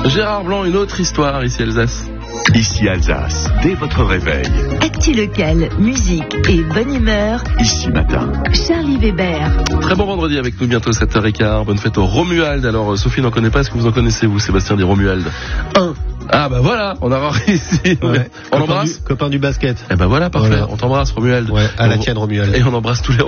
Gérard Blanc, une autre histoire ici Alsace. Ici Alsace, dès votre réveil. Actu local, musique et bonne humeur. Ici matin. Charlie Weber. Très bon vendredi avec nous, bientôt 7h15. Bonne fête au Romuald. Alors Sophie n'en connaît pas, est-ce que vous en connaissez vous, Sébastien des Romuald? Ah bah voilà, on a réussi. Ouais. On l'embrasse. Copain du basket. Eh bah voilà, parfait. Voilà. On t'embrasse Romuald. Ouais, à la tienne Romuald. Et on embrasse tous les